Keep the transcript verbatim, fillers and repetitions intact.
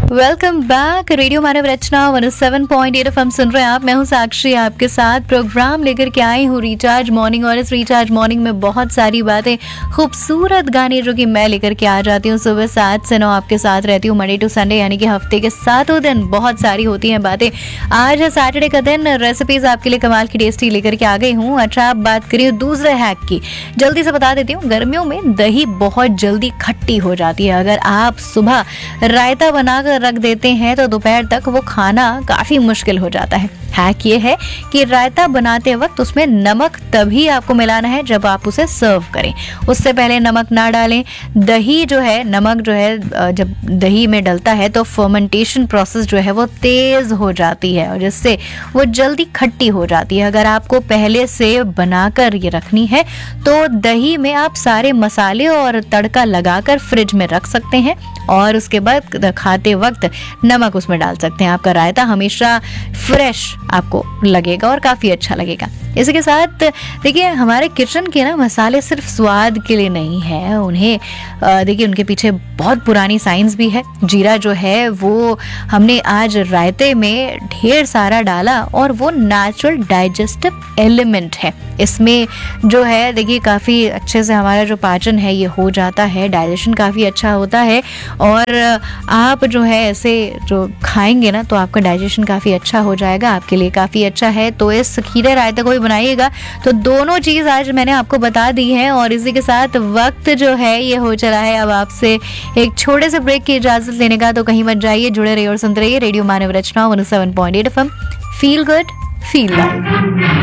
Welcome back. Radio मानव रचना one O seven point eight FM सुन रहे हैं आप। मैं हूं साक्षी, आपके साथ प्रोग्राम लेकर के आई हूं रिचार्ज मॉर्निंग। और इस रिचार्ज मॉर्निंग में बहुत सारी बातें, खूबसूरत गाने जो कि मैं लेकर के आ जाती हूँ। सुबह सात से नौ आपके साथ रहती हूँ, मंडे टू संडे, यानी कि हफ्ते के सातों दिन बहुत सारी होती हैं बातें। आज है सैटरडे का दिन, रेसिपीज आपके लिए कमाल की टेस्टी लेकर के आ गई हूँ। अच्छा, आप बात करिए दूसरे हैक की, जल्दी से बता देती हूँ। गर्मियों में दही बहुत जल्दी खट्टी हो जाती है। अगर आप सुबह रायता बनाकर रख देते हैं तो दोपहर तक वो खाना काफी मुश्किल हो जाता है। हैक ये है कि रायता बनाते वक्त उसमें नमक तभी आपको मिलाना है जब आप उसे सर्व करें, उससे पहले नमक ना डालें। दही जो है, नमक जो है जब दही में डलता है तो फर्मेंटेशन प्रोसेस जो है वो तेज हो जाती है और जिससे वो जल्दी खट्टी हो जाती है। अगर आपको पहले से बनाकर ये रखनी है तो दही में आप सारे मसाले और तड़का लगाकर फ्रिज में रख सकते हैं और उसके बाद खाते वक्त नमक उसमें डाल सकते हैं। आपका रायता हमेशा फ्रेश आपको लगेगा और काफ़ी अच्छा लगेगा। इसी के साथ देखिए, हमारे किचन के ना मसाले सिर्फ स्वाद के लिए नहीं है, उन्हें देखिए उनके पीछे बहुत पुरानी साइंस भी है। जीरा जो है वो हमने आज रायते में ढेर सारा डाला और वो नेचुरल डाइजेस्टिव एलिमेंट है। इसमें जो है देखिए काफ़ी अच्छे से हमारा जो पाचन है ये हो जाता है, डाइजेशन काफ़ी अच्छा होता है और आप जो है ऐसे जो खाएंगे ना तो आपका डाइजेशन काफ़ी अच्छा हो जाएगा, आपके लिए काफ़ी अच्छा है। तो इस खीरे रायते को भी बनाइएगा। तो दोनों चीज़ आज मैंने आपको बता दी है और इसी के साथ वक्त जो है ये हो चला है अब आपसे एक छोटे से ब्रेक की इजाज़त लेने का। तो कहीं मत जाइए, जुड़े रहिए और सुनते रहिए रेडियो मानव रचना one O seven point eight FM. Feel good, feel live.